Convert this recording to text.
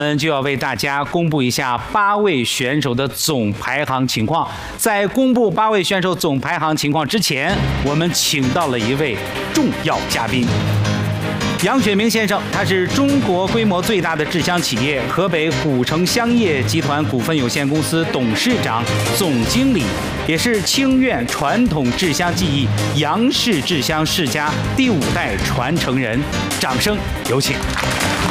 就要为大家公布一下8位选手的总排行情况。在公布8位选手总排行情况之前，我们请到了一位重要嘉宾。杨雪明先生，他是中国规模最大的制香企业河北古城香业集团股份有限公司董事长、总经理，也是清苑传统制香技艺杨氏制香世家第5代传承人。掌声有请。